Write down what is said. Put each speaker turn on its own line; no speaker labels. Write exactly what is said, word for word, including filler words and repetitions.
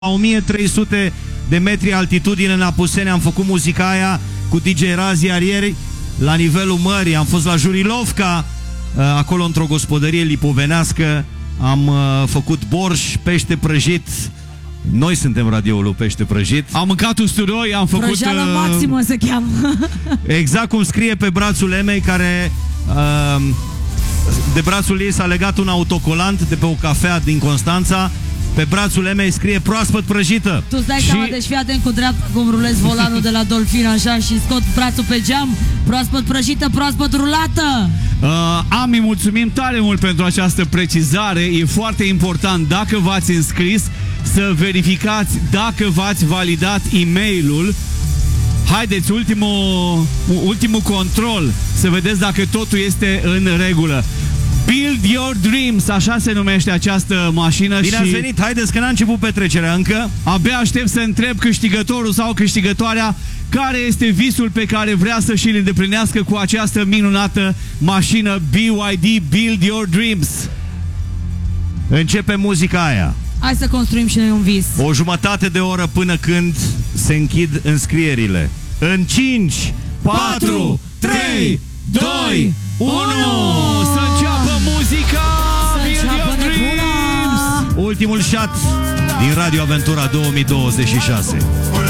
La o mie trei sute de metri altitudine în Apuseni am făcut muzica aia cu D J Razi, iar ieri la nivelul mării am fost la Jurilovca, acolo într-o gospodărie lipovenească, am făcut borș, pește prăjit. Noi suntem radioul lui Pește Prăjit.
Am mâncat usturoi, am făcut...
Prăjeală maximă se cheamă.
Exact cum scrie pe brațul Emei, care uh, de brațul ei s-a legat un autocolant de pe o cafea din Constanța. Pe brațul Emei scrie proaspăt prăjită.
Tu îți dai
și...
seama, deci fii atent cu dreapta cum rulezi volanul de la Dolfin așa și scot brațul pe geam. Proaspăt prăjită, proaspăt rulată.
uh, Ami, mulțumim tare mult pentru această precizare. E foarte important, dacă v-ați înscris, să verificați dacă v-ați validat e-mailul. Haideți, ultimul, ultimul control, să vedeți dacă totul este în regulă. Build Your Dreams, așa se numește această mașină.
Bine
și
ați venit, haideți că n-a început petrecerea încă.
abia aștept să întreb câștigătorul sau câștigătoarea care este visul pe care vrea să și-l îndeplinească cu această minunată mașină B Y D Build Your Dreams.
Începe muzica aia.
Hai să construim și noi un vis.
O jumătate de oră până când se închid înscrierile. În cinci, patru, trei, doi, unu.
Să înceapă muzica
Să
Build
înceapă
Your Dreams.
nebuna.
Ultimul shot din Radio Aventura două mii douăzeci și șase.